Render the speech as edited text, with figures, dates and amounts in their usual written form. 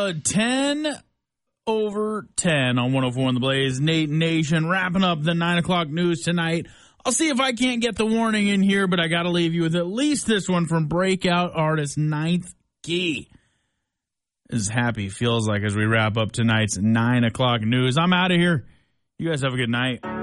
10 over 10 on 104 on the Blaze. Nate Nation wrapping up the 9 o'clock news tonight. I'll see if I can't get the warning in here, but I got to leave you with at least this one from breakout artist Ninth Key. As happy feels like as we wrap up tonight's 9 o'clock news. I'm out of here. You guys have a good night.